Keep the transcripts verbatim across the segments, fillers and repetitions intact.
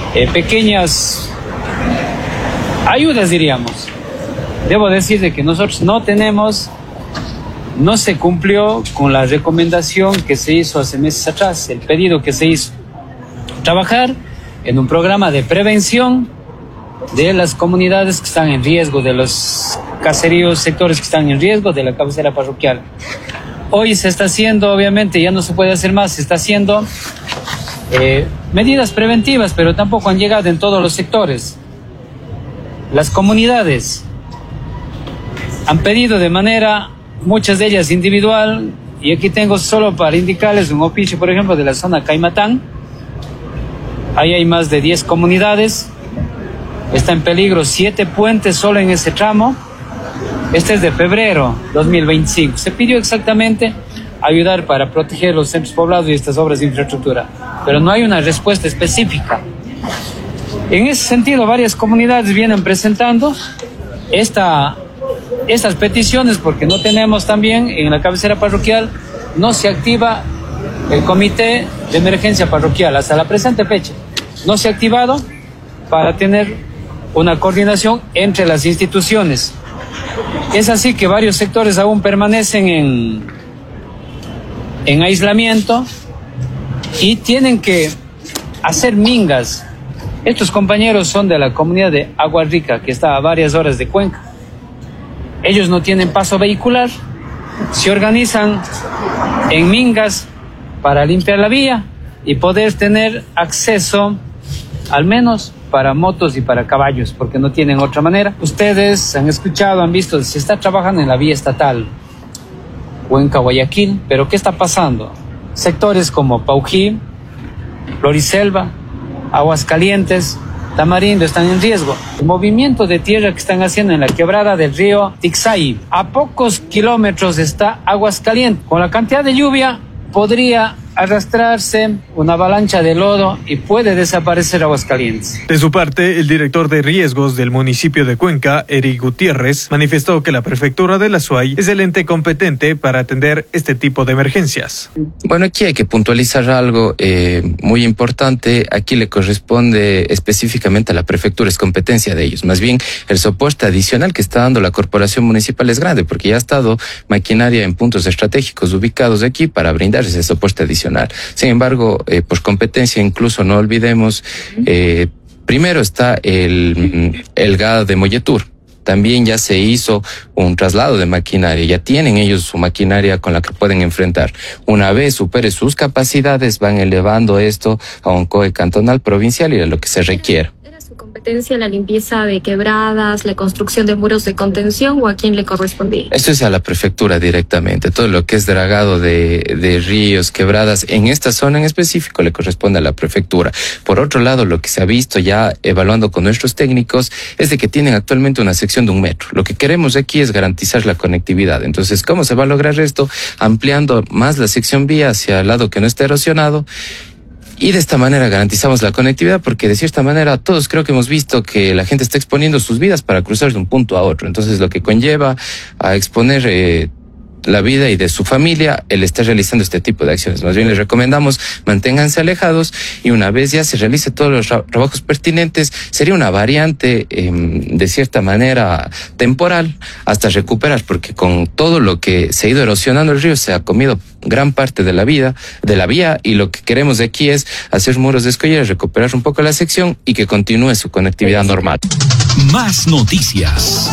eh, pequeñas ayudas, diríamos. Debo decir de que nosotros no tenemos, no se cumplió con la recomendación que se hizo hace meses atrás, el pedido que se hizo. Trabajar en un programa de prevención de las comunidades que están en riesgo, de los caseríos, sectores que están en riesgo de la cabecera parroquial. Hoy se está haciendo, obviamente ya no se puede hacer más, se está haciendo eh, medidas preventivas, pero tampoco han llegado en todos los sectores. Las comunidades han pedido de manera, muchas de ellas individual, y aquí tengo solo para indicarles un oficio, por ejemplo, de la zona Caimatán. Ahí hay más de diez comunidades, está en peligro siete puentes solo en ese tramo. Este es de febrero dos mil veinticinco. Se pidió exactamente ayudar para proteger los centros poblados y estas obras de infraestructura, pero no hay una respuesta específica. En ese sentido, varias comunidades vienen presentando esta, estas peticiones porque no tenemos también en la cabecera parroquial, no se activa el comité de emergencia parroquial hasta la presente fecha. No se ha activado para tener una coordinación entre las instituciones. Es así que varios sectores aún permanecen en, en aislamiento y tienen que hacer mingas. Estos compañeros son de la comunidad de Agua Rica, que está a varias horas de Cuenca. Ellos no tienen paso vehicular, se organizan en mingas para limpiar la vía y poder tener acceso, al menos para motos y para caballos, porque no tienen otra manera. Ustedes han escuchado, han visto, se está trabajando en la vía estatal Cuenca-Guayaquil, pero ¿qué está pasando? Sectores como Paují, Floriselva, Aguascalientes, Tamarindo están en riesgo. El movimiento de tierra que están haciendo en la quebrada del río Tixay, a pocos kilómetros está Aguascalientes. Con la cantidad de lluvia podría arrastrarse una avalancha de lodo y puede desaparecer Aguascalientes. De su parte, el director de riesgos del municipio de Cuenca, Eric Gutiérrez, manifestó que la prefectura de la SUAY es el ente competente para atender este tipo de emergencias. Bueno, aquí hay que puntualizar algo eh, muy importante. Aquí le corresponde específicamente a la prefectura, es competencia de ellos. Más bien, el soporte adicional que está dando la corporación municipal es grande, porque ya ha estado maquinaria en puntos estratégicos ubicados aquí para brindar ese soporte adicional. Sin embargo, eh, por competencia, incluso no olvidemos, eh, primero está el, el G A D de Molletur. También ya se hizo un traslado de maquinaria, ya tienen ellos su maquinaria con la que pueden enfrentar. Una vez supere sus capacidades, van elevando esto a un C O E cantonal, provincial y a lo que se requiera. ¿Competencia la limpieza de quebradas, la construcción de muros de contención o a quién le correspondía? Eso es a la prefectura directamente. Todo lo que es dragado de, de ríos, quebradas, en esta zona en específico le corresponde a la prefectura. Por otro lado, lo que se ha visto ya evaluando con nuestros técnicos es de que tienen actualmente una sección de un metro. Lo que queremos aquí es garantizar la conectividad. Entonces, ¿cómo se va a lograr esto? Ampliando más la sección vía hacia el lado que no esté erosionado. Y de esta manera garantizamos la conectividad, porque de cierta manera todos creo que hemos visto que la gente está exponiendo sus vidas para cruzar de un punto a otro. Entonces lo que conlleva a exponer eh, la vida y de su familia el estar realizando este tipo de acciones. Más bien les recomendamos manténganse alejados y una vez ya se realice todos los tra- trabajos pertinentes, sería una variante eh, de cierta manera temporal hasta recuperar, porque con todo lo que se ha ido erosionando el río se ha comido gran parte de la vida, de la vía, y lo que queremos de aquí es hacer muros de escollera, recuperar un poco la sección y que continúe su conectividad normal. Más noticias.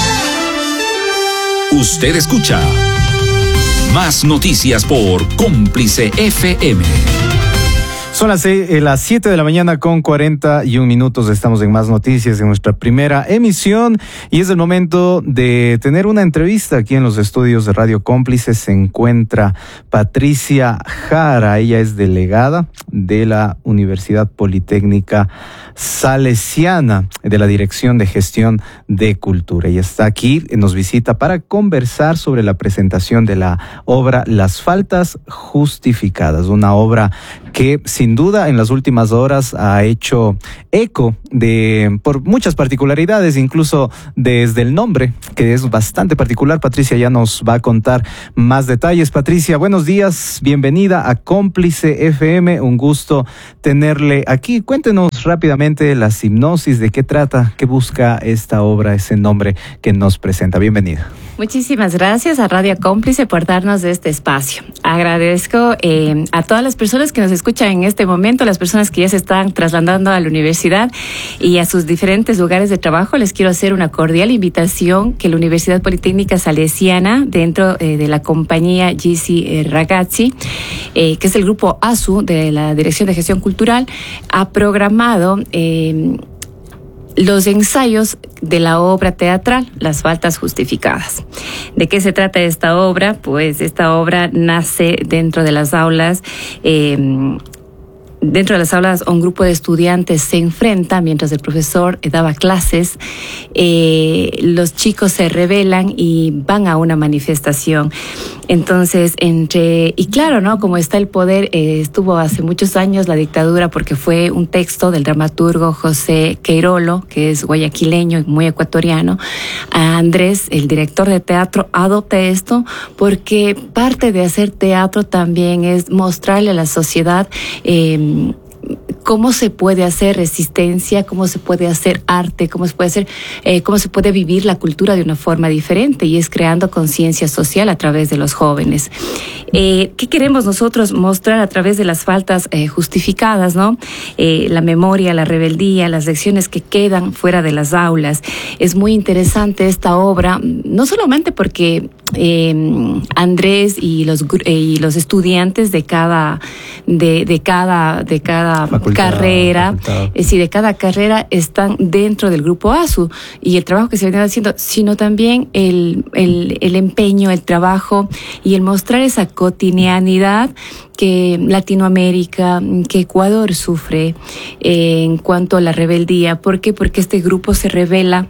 Usted escucha Más Noticias por Cómplice F M. Son las, eh, las siete de la mañana con cuarenta y un minutos. Estamos en Más Noticias, en nuestra primera emisión, y es el momento de tener una entrevista aquí en los estudios de Radio Cómplice. Se encuentra Patricia Jara. Ella es delegada de la Universidad Politécnica Salesiana, de la Dirección de Gestión de Cultura. Ella está aquí, nos visita para conversar sobre la presentación de la obra Las Faltas Justificadas, una obra que sin duda en las últimas horas ha hecho eco de por muchas particularidades, incluso desde el nombre, que es bastante particular. Patricia ya nos va a contar más detalles. Patricia, buenos días, bienvenida a Cómplice F M, un gusto tenerle aquí. Cuéntenos Cuéntenos rápidamente la hipnosis, de qué trata, qué busca esta obra, ese nombre que nos presenta. Bienvenida. Muchísimas gracias a Radio Cómplice por darnos de este espacio. Agradezco eh, a todas las personas que nos escuchan en este momento, las personas que ya se están trasladando a la universidad y a sus diferentes lugares de trabajo. Les quiero hacer una cordial invitación que la Universidad Politécnica Salesiana, dentro eh, de la compañía G C Ragazzi, eh, que es el grupo A S U de la Dirección de Gestión Cultural, ha programado eh, los ensayos de la obra teatral, Las Faltas Justificadas. ¿De qué se trata esta obra? Pues esta obra nace dentro de las aulas. Eh, Dentro de las aulas, un grupo de estudiantes se enfrenta mientras el profesor daba clases. Eh, los chicos se rebelan y van a una manifestación. Entonces, entre, y claro, ¿no? Como está el poder, eh, estuvo hace muchos años la dictadura, porque fue un texto del dramaturgo José Queirolo, que es guayaquileño y muy ecuatoriano. A Andrés, el director de teatro, adopta esto porque parte de hacer teatro también es mostrarle a la sociedad eh, cómo se puede hacer resistencia, cómo se puede hacer arte, cómo se puede hacer, eh, cómo se puede vivir la cultura de una forma diferente, y es creando conciencia social a través de los jóvenes. Eh, ¿Qué queremos nosotros mostrar a través de las faltas eh, justificadas, no? Eh, la memoria, la rebeldía, las lecciones que quedan fuera de las aulas. Es muy interesante esta obra, no solamente porque eh, Andrés y los eh, y los estudiantes de cada de, de cada de cada facultad, carrera, eh, sí, de cada carrera están dentro del grupo A S U, y el trabajo que se viene haciendo, sino también el, el, el empeño, el trabajo y el mostrar esa cotidianidad que Latinoamérica, que Ecuador sufre eh, en cuanto a la rebeldía. ¿Por qué? Porque este grupo se rebela.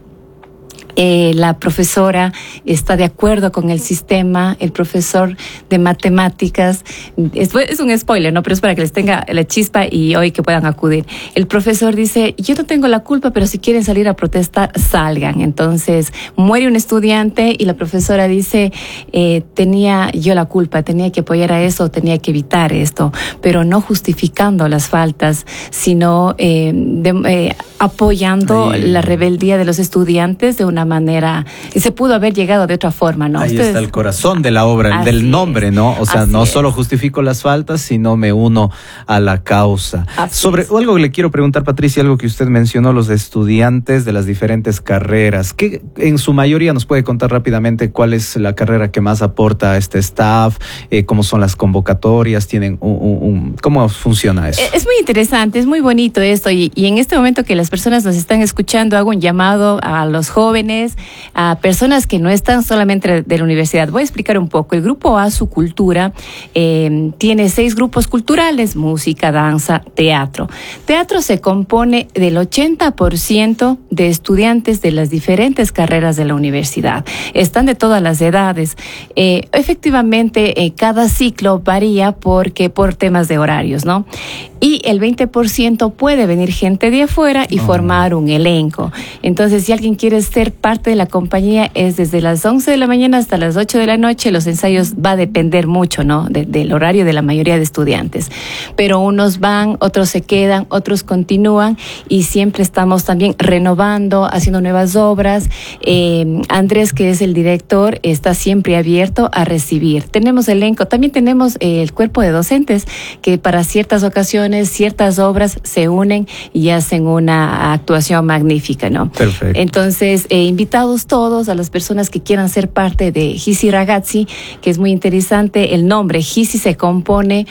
Eh, la profesora está de acuerdo con el sistema, el profesor de matemáticas, es, es un spoiler, ¿no? Pero es para que les tenga la chispa y hoy que puedan acudir. El profesor dice, yo no tengo la culpa, pero si quieren salir a protestar, salgan. Entonces muere un estudiante y la profesora dice, eh, tenía yo la culpa, tenía que apoyar a eso, tenía que evitar esto, pero no justificando las faltas, sino eh, de, eh, apoyando Ahí. la rebeldía de los estudiantes de una manera, y se pudo haber llegado de otra forma, ¿no? Ahí Ustedes, está el corazón de la obra, del nombre, ¿no? O sea, así no es. solo justifico las faltas, sino me uno a la causa. Así Sobre es. algo que le quiero preguntar, Patricia, algo que usted mencionó, los estudiantes de las diferentes carreras. ¿Qué en su mayoría nos puede contar rápidamente cuál es la carrera que más aporta a este staff? Eh, ¿Cómo son las convocatorias? ¿Tienen un, un, un, ¿Cómo funciona eso? Es muy interesante, es muy bonito esto, y, y en este momento que las personas nos están escuchando, hago un llamado a los jóvenes, a personas que no están solamente de la universidad. Voy a explicar un poco. El grupo A S U Cultura eh, tiene seis grupos culturales: música, danza, teatro. Teatro se compone del ochenta por ciento de estudiantes de las diferentes carreras de la universidad. Están de todas las edades. Eh, efectivamente, eh, cada ciclo varía porque por temas de horarios, ¿no? Y el veinte por ciento puede venir gente de afuera y oh. formar un elenco. Entonces, si alguien quiere ser parte de la compañía, es desde las once de la mañana hasta las ocho de la noche. Los ensayos va a depender mucho, ¿no? De, del horario de la mayoría de estudiantes. Pero unos van, otros se quedan, otros continúan, y siempre estamos también renovando, haciendo nuevas obras. Eh, Andrés, que es el director, está siempre abierto a recibir. Tenemos elenco, también tenemos eh, el cuerpo de docentes que para ciertas ocasiones, ciertas obras se unen y hacen una actuación magnífica, ¿no? Perfecto. Entonces, eh, invitados todos, a las personas que quieran ser parte de G C Ragazzi, que es muy interesante el nombre. G C se compone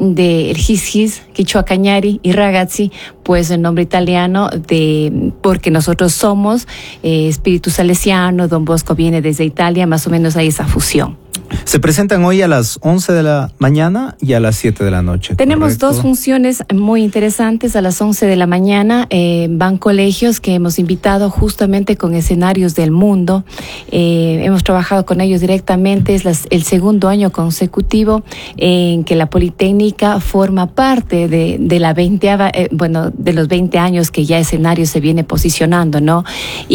de Gis Gis, Quichua Cañari, y Ragazzi, pues el nombre italiano, de porque nosotros somos eh, espíritu salesiano. Don Bosco viene desde Italia, más o menos hay esa fusión. Se presentan hoy a las once de la mañana y a las siete de la noche. Tenemos ¿correcto? dos funciones muy interesantes. A las once de la mañana eh, van colegios que hemos invitado justamente con escenarios del mundo. Eh, hemos trabajado con ellos directamente. Es las, el segundo año consecutivo en que la Politécnica forma parte de, de la veinteava, eh, bueno, de los veinte años que ya escenario se viene posicionando, ¿no? Y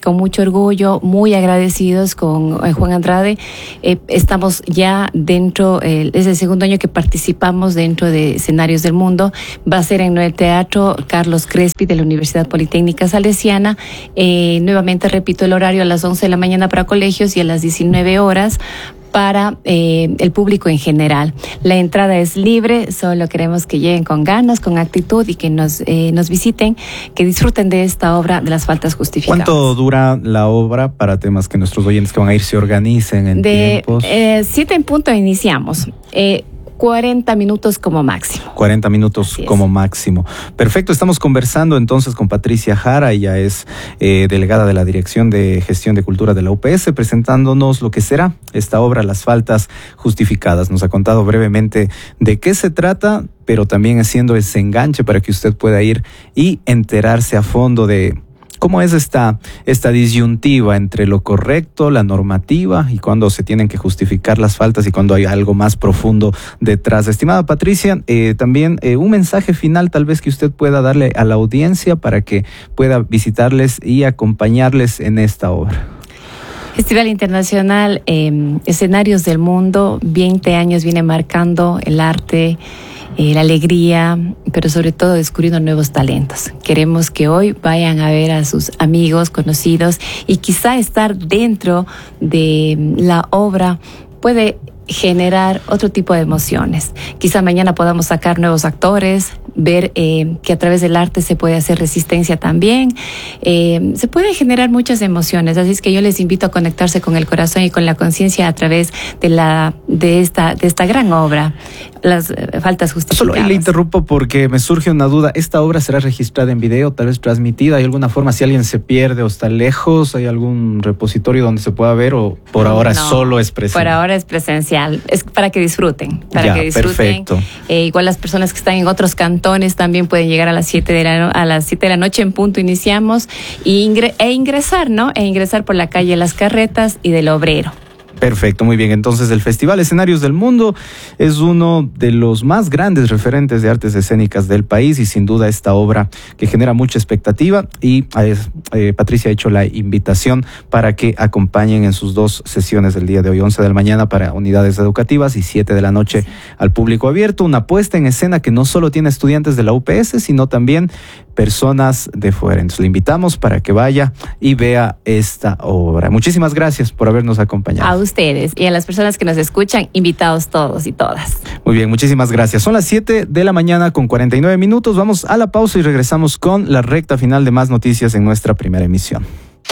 con mucho orgullo, muy agradecidos con eh, Juan Andrade. Eh, estamos ya dentro, eh, es el segundo año que participamos dentro de Escenarios del Mundo. Va a ser en el Teatro Carlos Crespi de la Universidad Politécnica Salesiana. Eh, nuevamente repito el horario, a las once de la mañana para colegios y a las diecinueve horas para eh, el público en general. La entrada es libre, solo queremos que lleguen con ganas, con actitud y que nos, eh, nos visiten, que disfruten de esta obra de las faltas justificadas. ¿Cuánto dura la obra para temas que nuestros oyentes que van a ir se organicen en de, tiempos? Eh, siete en punto iniciamos. Eh, cuarenta minutos como máximo. cuarenta minutos Así como es. máximo. Perfecto, estamos conversando entonces con Patricia Jara, ella es eh, delegada de la Dirección de Gestión de Cultura de la U P S, presentándonos lo que será esta obra, Las Faltas Justificadas. Nos ha contado brevemente de qué se trata, pero también haciendo ese enganche para que usted pueda ir y enterarse a fondo de cómo es esta, esta disyuntiva entre lo correcto, la normativa y cuando se tienen que justificar las faltas y cuando hay algo más profundo detrás. Estimada Patricia, eh, también eh, un mensaje final tal vez que usted pueda darle a la audiencia para que pueda visitarles y acompañarles en esta obra. Festival Internacional eh, Escenarios del Mundo, veinte años viene marcando el arte, eh, la alegría, pero sobre todo descubriendo nuevos talentos. Queremos que hoy vayan a ver a sus amigos, conocidos y quizá estar dentro de la obra puede generar otro tipo de emociones. Quizá mañana podamos sacar nuevos actores, ver eh, que a través del arte se puede hacer resistencia también. Eh, se pueden generar muchas emociones, así es que yo les invito a conectarse con el corazón y con la conciencia a través de la de esta de esta gran obra, Las eh, Faltas Justificadas. Solo le interrumpo porque me surge una duda. ¿Esta obra será registrada en video, tal vez transmitida? ¿Hay alguna forma, si alguien se pierde o está lejos, hay algún repositorio donde se pueda ver o por ahora No, solo es presencial? Por ahora es presencial. Es para que disfruten, para Ya, que disfruten. perfecto. Eh, igual las personas que están en otros cantones también pueden llegar a las siete de la, a las siete de la noche en punto iniciamos y ingre, e ingresar, ¿no? E ingresar por la calle Las Carretas y del Obrero. Perfecto, muy bien. Entonces el Festival Escenarios del Mundo es uno de los más grandes referentes de artes escénicas del país y sin duda esta obra que genera mucha expectativa y eh, Patricia ha hecho la invitación para que acompañen en sus dos sesiones del día de hoy, once de la mañana para unidades educativas y siete de la noche al público abierto. Una puesta en escena que no solo tiene estudiantes de la U P S, sino también personas de fuera. Entonces le invitamos para que vaya y vea esta obra. Muchísimas gracias por habernos acompañado. A ustedes y a las personas que nos escuchan, invitados todos y todas. Muy bien, muchísimas gracias. Son las siete de la mañana con cuarenta y nueve minutos. Vamos a la pausa y regresamos con la recta final de Más Noticias en nuestra primera emisión.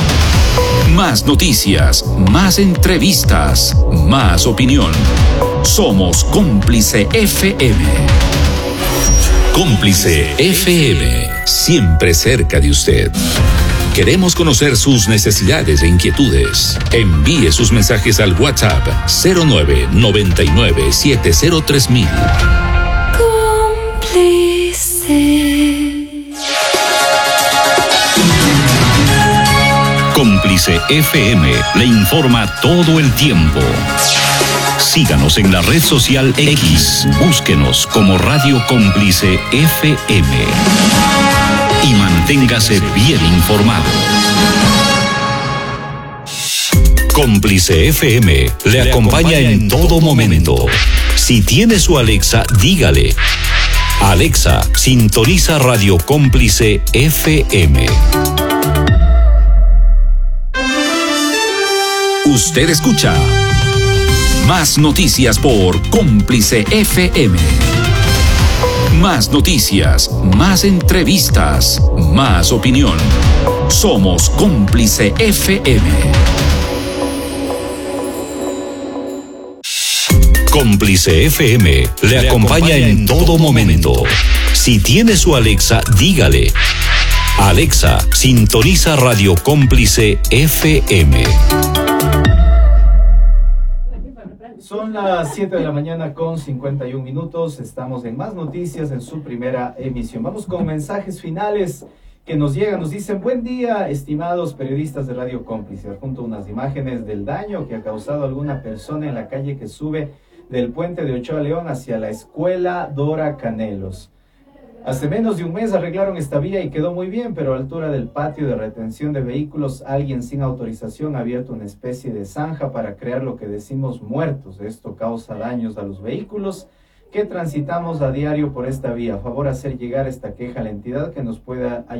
Más noticias, más entrevistas, más opinión. Somos Cómplice F M. Cómplice F M, siempre cerca de usted. Queremos conocer sus necesidades e inquietudes. Envíe sus mensajes al WhatsApp cero nueve noventa y nueve siete cero tres mil. Cómplice. Cómplice F M le informa todo el tiempo. Síganos en la red social X. Búsquenos como Radio Cómplice F M. Y manténgase bien informado. Cómplice F M le acompaña en todo momento. Si tiene su Alexa, dígale: Alexa, sintoniza Radio Cómplice F M. Usted escucha Más Noticias por Cómplice F M. Más noticias, más entrevistas, más opinión. Somos Cómplice F M. Cómplice F M le acompaña en todo momento. Si tiene su Alexa, dígale: Alexa, sintoniza Radio Cómplice F M. Son las siete de la mañana con cincuenta y un minutos. Estamos en Más Noticias en su primera emisión. Vamos con mensajes finales que nos llegan. Nos dicen: buen día, estimados periodistas de Radio Cómplice. Junto a unas imágenes del daño que ha causado alguna persona en la calle que sube del puente de Ochoa León hacia la escuela Dora Canelos. Hace menos de un mes arreglaron esta vía y quedó muy bien, pero a altura del patio de retención de vehículos, alguien sin autorización ha abierto una especie de zanja para crear lo que decimos muertos. Esto causa daños a los vehículos que transitamos a diario por esta vía. A favor, hacer llegar esta queja a la entidad que nos pueda ayudar.